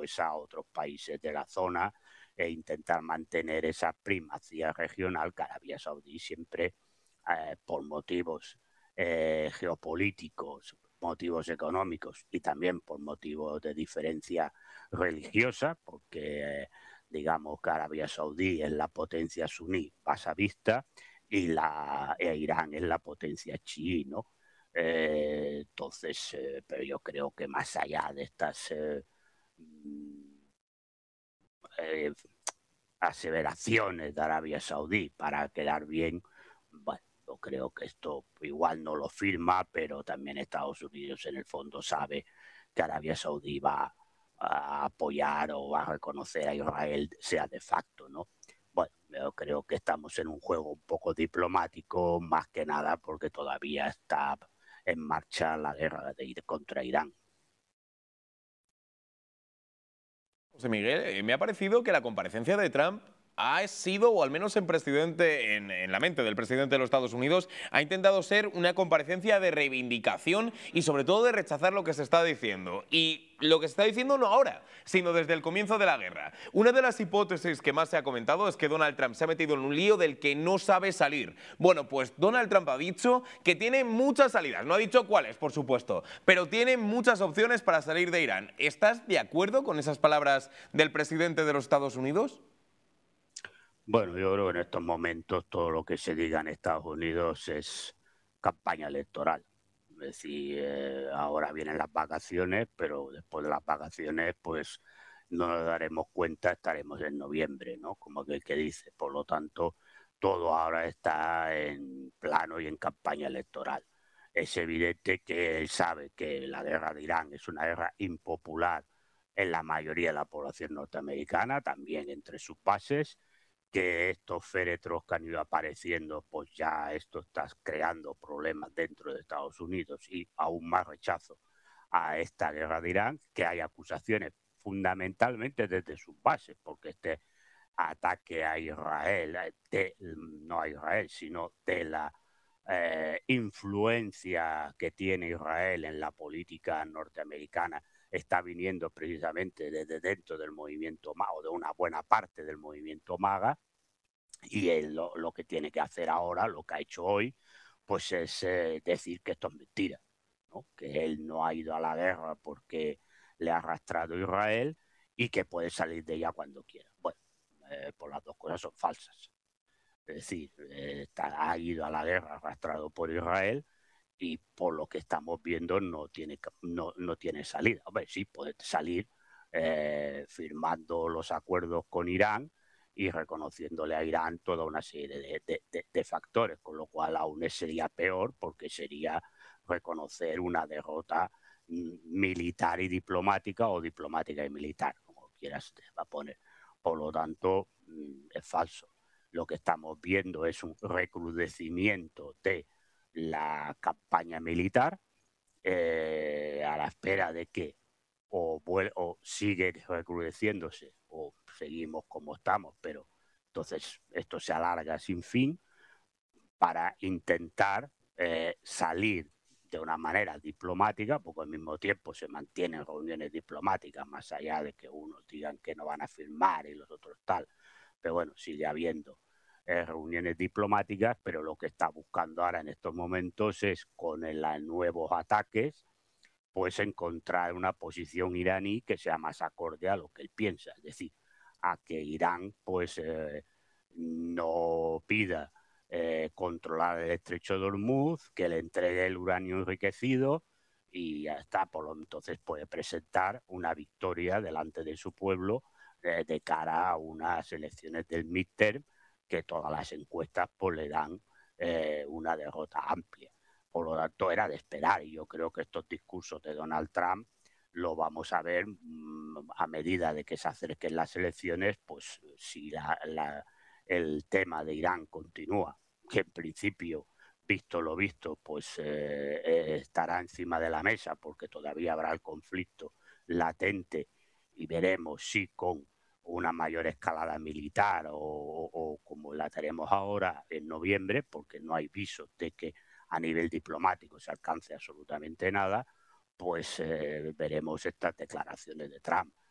pues a otros países de la zona e intentar mantener esa primacía regional que Arabia Saudí siempre, por motivos geopolíticos, motivos económicos y también por motivos de diferencia religiosa, porque digamos que Arabia Saudí es la potencia suní basavista y Irán es la potencia chií, ¿no? Entonces, pero yo creo que más allá de estas eh, aseveraciones de Arabia Saudí para quedar bien, bueno, yo creo que esto igual no lo firma, pero también Estados Unidos en el fondo sabe que Arabia Saudí va a apoyar o va a reconocer a Israel, sea de facto, ¿no? Bueno, yo creo que estamos en un juego un poco diplomático, más que nada porque todavía está en marcha la guerra contra Irán. José Miguel, me ha parecido que la comparecencia de Trump ha sido, o al menos en la mente del presidente de los Estados Unidos, ha intentado ser una comparecencia de reivindicación y sobre todo de rechazar lo que se está diciendo. Y lo que se está diciendo no ahora, sino desde el comienzo de la guerra. Una de las hipótesis que más se ha comentado es que Donald Trump se ha metido en un lío del que no sabe salir. Bueno, pues Donald Trump ha dicho que tiene muchas salidas, no ha dicho cuáles, por supuesto, pero tiene muchas opciones para salir de Irán. ¿Estás de acuerdo con esas palabras del presidente de los Estados Unidos? Bueno, yo creo que en estos momentos todo lo que se diga en Estados Unidos es campaña electoral. Es decir, ahora vienen las vacaciones, pero después de las vacaciones, pues no nos daremos cuenta, estaremos en noviembre, ¿no? Como aquel que dice. Por lo tanto, todo ahora está en plano y en campaña electoral. Es evidente que él sabe que la guerra de Irán es una guerra impopular en la mayoría de la población norteamericana, también entre sus bases, que estos féretros que han ido apareciendo, pues ya esto está creando problemas dentro de Estados Unidos y aún más rechazo a esta guerra de Irán, que hay acusaciones fundamentalmente desde sus bases, porque este ataque a Israel, no a Israel, sino de la influencia que tiene Israel en la política norteamericana, está viniendo precisamente desde dentro del movimiento MAGA, o de una buena parte del movimiento MAGA, y él lo que tiene que hacer ahora, lo que ha hecho hoy, pues es decir que esto es mentira, ¿no? Que él no ha ido a la guerra porque le ha arrastrado Israel y que puede salir de ella cuando quiera. Bueno, pues las dos cosas son falsas. Es decir, ha ido a la guerra arrastrado por Israel y por lo que estamos viendo no tiene salida. Hombre, sí, puede salir firmando los acuerdos con Irán y reconociéndole a Irán toda una serie de factores, con lo cual aún sería peor porque sería reconocer una derrota militar y diplomática, o diplomática y militar, como quieras te va a poner. Por lo tanto, es falso. Lo que estamos viendo es un recrudecimiento de la campaña militar, a la espera de que o sigue recrudeciéndose o seguimos como estamos, pero entonces esto se alarga sin fin para intentar salir de una manera diplomática, porque al mismo tiempo se mantienen reuniones diplomáticas, más allá de que unos digan que no van a firmar y los otros tal, pero bueno, sigue habiendo reuniones diplomáticas, pero lo que está buscando ahora en estos momentos es, con los nuevos ataques, pues encontrar una posición iraní que sea más acorde a lo que él piensa, es decir, a que Irán pues no pida controlar el estrecho de Hormuz, que le entregue el uranio enriquecido y ya está. Entonces puede presentar una victoria delante de su pueblo de cara a unas elecciones del midterm que todas las encuestas pues le dan una derrota amplia. Por lo tanto, era de esperar, y yo creo que estos discursos de Donald Trump lo vamos a ver a medida de que se acerquen las elecciones, pues si el tema de Irán continúa, que en principio, visto lo visto, pues estará encima de la mesa, porque todavía habrá el conflicto latente y veremos si con una mayor escalada militar o como la tenemos ahora en noviembre, porque no hay visos de que a nivel diplomático se alcance absolutamente nada, pues veremos estas declaraciones de Trump.